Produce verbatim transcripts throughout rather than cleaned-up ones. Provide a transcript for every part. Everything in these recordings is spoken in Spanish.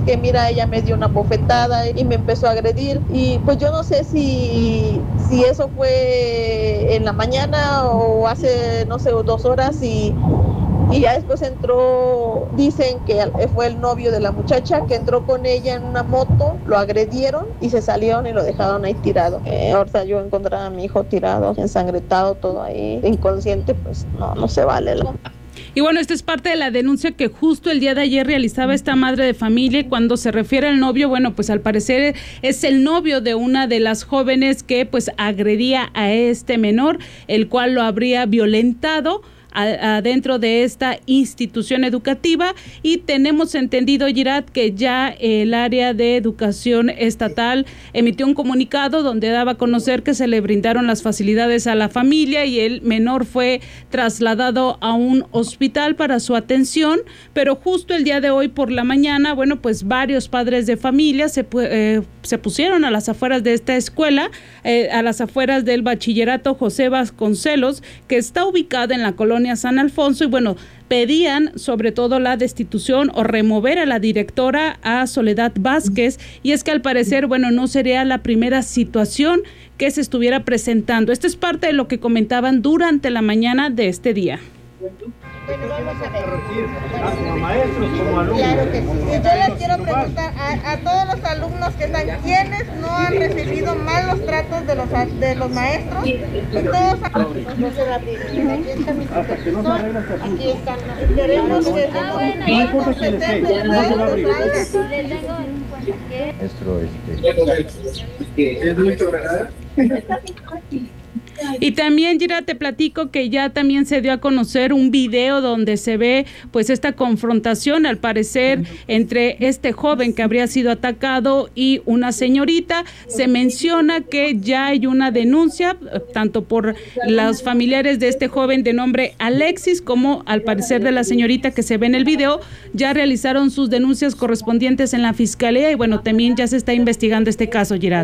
es que mira, ella me dio una bofetada y me empezó a agredir, y pues yo no sé si, si eso fue en la mañana o hace, no sé, dos horas, y Y ya después entró, dicen que fue el novio de la muchacha, que entró con ella en una moto, lo agredieron y se salieron y lo dejaron ahí tirado. Eh, ahorita yo encontré a mi hijo tirado, ensangretado, todo ahí, inconsciente, pues no, no se vale. ¿no? Y bueno, esta es parte de la denuncia que justo el día de ayer realizaba esta madre de familia, y cuando se refiere al novio, bueno, pues al parecer es el novio de una de las jóvenes que pues agredía a este menor, el cual lo habría violentado adentro de esta institución educativa. Y tenemos entendido, Girat, que ya el área de educación estatal emitió un comunicado donde daba a conocer que se le brindaron las facilidades a la familia y el menor fue trasladado a un hospital para su atención, pero justo el día de hoy por la mañana, bueno, pues varios padres de familia se, eh, se pusieron a las afueras de esta escuela, eh, a las afueras del bachillerato José Vasconcelos, que está ubicada en la colonia San Alfonso, y bueno, pedían sobre todo la destitución o remover a la directora, a Soledad Vázquez, y es que al parecer, bueno, no sería la primera situación que se estuviera presentando. Esto es parte de lo que comentaban durante la mañana de este día. Bueno, vamos a ver. ¿A maestros como alumnos? Claro que sí. Y yo les quiero preguntar a, a todos los alumnos que están, ¿quiénes no han recibido malos tratos de los de los maestros? Todos no se la primera. Aquí están mis hijos. Aquí están. Queremos que ah, bueno, no importa que les tenga, no se va a abrir. Maestro, este. Es mucho, ¿verdad? Y también, Gira, te platico que ya también se dio a conocer un video donde se ve pues esta confrontación, al parecer, entre este joven que habría sido atacado y una señorita. Se menciona que ya hay una denuncia, tanto por los familiares de este joven de nombre Alexis, como al parecer de la señorita que se ve en el video. Ya realizaron sus denuncias correspondientes en la fiscalía y bueno, también ya se está investigando este caso, Gira.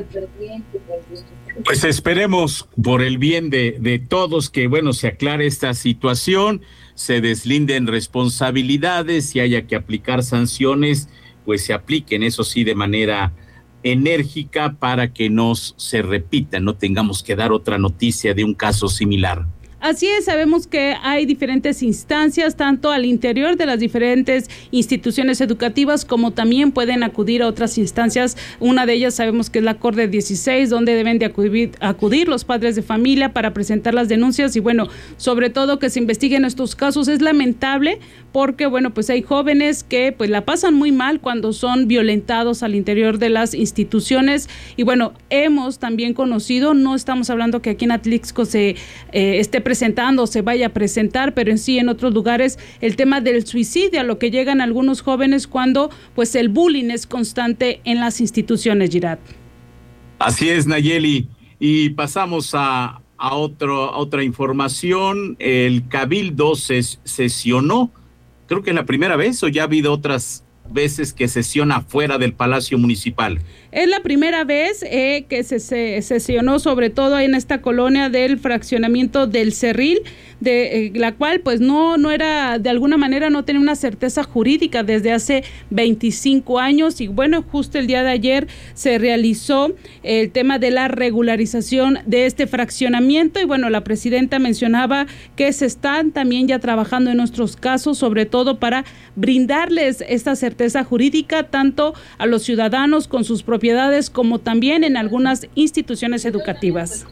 Pues esperemos por el bien de, de todos que, bueno, se aclare esta situación, se deslinden responsabilidades y haya que aplicar sanciones, pues se apliquen, eso sí, de manera enérgica para que no se repita, no tengamos que dar otra noticia de un caso similar. Así es, sabemos que hay diferentes instancias, tanto al interior de las diferentes instituciones educativas, como también pueden acudir a otras instancias. Una de ellas sabemos que es la Corte dieciséis, donde deben de acudir, acudir los padres de familia para presentar las denuncias y bueno, sobre todo que se investiguen estos casos. Es lamentable porque bueno, pues hay jóvenes que pues la pasan muy mal cuando son violentados al interior de las instituciones y bueno, hemos también conocido, no estamos hablando que aquí en Atlixco se eh, esté presentando, se vaya a presentar, pero en sí en otros lugares el tema del suicidio, a lo que llegan algunos jóvenes cuando pues el bullying es constante en las instituciones, Girat. Así es, Nayeli, y pasamos a, a, otro, a otra información. El Cabildo ses, sesionó, creo que es la primera vez o ya ha habido otras veces que sesiona fuera del Palacio Municipal. Es la primera vez eh, que se, se sesionó sobre todo en esta colonia del fraccionamiento del Cerril, de eh, la cual pues no, no era, de alguna manera no tenía una certeza jurídica desde hace veinticinco años y bueno, justo el día de ayer se realizó el tema de la regularización de este fraccionamiento y bueno, la presidenta mencionaba que se están también ya trabajando en nuestros casos, sobre todo para brindarles esta certeza jurídica tanto a los ciudadanos con sus propiedades como también en algunas instituciones educativas.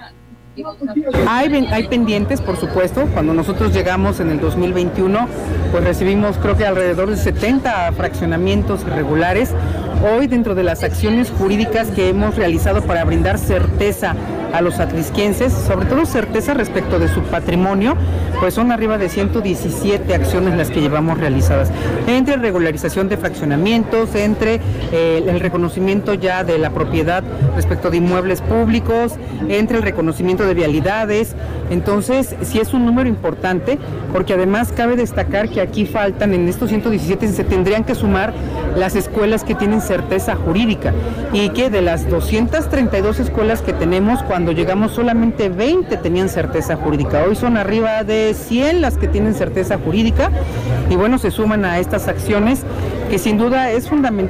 Hay, hay pendientes, por supuesto. Cuando nosotros llegamos en el dos mil veintiuno, pues recibimos creo que alrededor de setenta fraccionamientos irregulares. Hoy, dentro de las acciones jurídicas que hemos realizado para brindar certeza a los atlisquenses, sobre todo certeza respecto de su patrimonio, pues son arriba de ciento diecisiete acciones las que llevamos realizadas, entre regularización de fraccionamientos, entre eh, el reconocimiento ya de la propiedad respecto de inmuebles públicos, entre el reconocimiento de vialidades. Entonces sí es un número importante, porque además cabe destacar que aquí faltan, en estos ciento diecisiete se tendrían que sumar las escuelas que tienen certeza jurídica, y que de las doscientas treinta y dos escuelas que tenemos, cuando llegamos solamente veinte tenían certeza jurídica. Hoy son arriba de cien las que tienen certeza jurídica y bueno, se suman a estas acciones que sin duda es fundamental